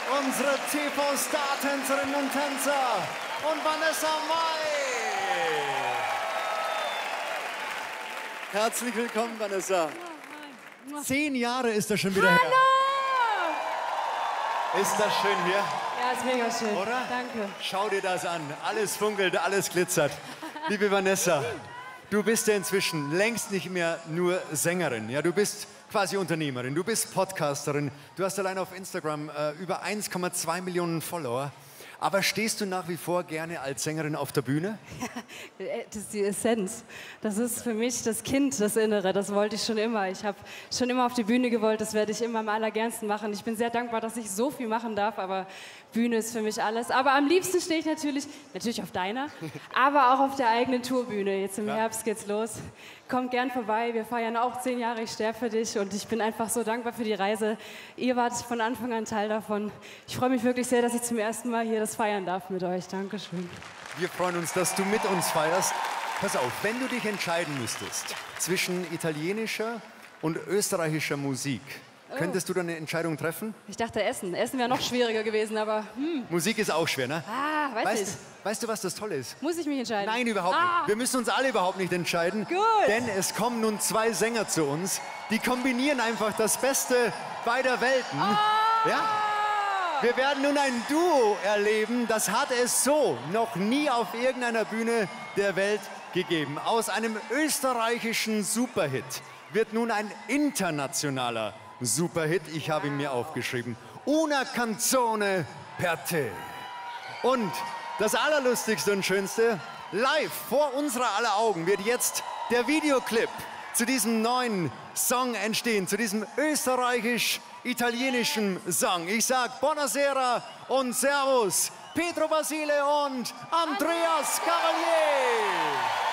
unsere TV-Star-Tänzerinnen und Tänzer und Vanessa Mai. Herzlich willkommen, Vanessa. 10 Jahre ist das schon wieder her. Ist das schön hier? Ja, ist mega schön. Oder? Danke. Schau dir das an. Alles funkelt, alles glitzert. Liebe Vanessa, du bist ja inzwischen längst nicht mehr nur Sängerin. Ja, du bist quasi Unternehmerin, du bist Podcasterin. Du hast allein auf Instagram über 1,2 Millionen Follower. Aber stehst du nach wie vor gerne als Sängerin auf der Bühne? Das ist die Essenz. Das ist für mich das Kind, das Innere. Das wollte ich schon immer. Ich habe schon immer auf die Bühne gewollt. Das werde ich immer am allergernsten machen. Ich bin sehr dankbar, dass ich so viel machen darf. Aber Bühne ist für mich alles. Aber am liebsten stehe ich natürlich auf deiner, aber auch auf der eigenen Tourbühne. Jetzt im Herbst geht's los. Kommt gern vorbei. Wir feiern auch 10 Jahre. Ich sterbe für dich. Und ich bin einfach so dankbar für die Reise. Ihr wart von Anfang an Teil davon. Ich freue mich wirklich sehr, dass ich zum ersten Mal hier das feiern darf mit euch. Dankeschön. Wir freuen uns, dass du mit uns feierst. Pass auf, wenn du dich entscheiden müsstest zwischen italienischer und österreichischer Musik, könntest du dann eine Entscheidung treffen? Ich dachte Essen. Essen wäre noch schwieriger gewesen, aber Musik ist auch schwer, ne? weiß Weißt du, was das Tolle ist? Muss ich mich entscheiden? Nein, überhaupt nicht. Wir müssen uns alle überhaupt nicht entscheiden. Gut. Denn es kommen nun 2 Sänger zu uns, die kombinieren einfach das Beste beider Welten. Ja? Wir werden nun ein Duo erleben, das hat es so noch nie auf irgendeiner Bühne der Welt gegeben. Aus einem österreichischen Superhit wird nun ein internationaler Superhit. Ich habe ihn mir aufgeschrieben. Una canzone per te. Und das Allerlustigste und Schönste, live vor unserer aller Augen wird jetzt der Videoclip zu diesem neuen Song entstehen, zu diesem österreichisch-italienischen Song. Ich sag Buonasera und Servus, Pietro Basile und Andreas Cavalier.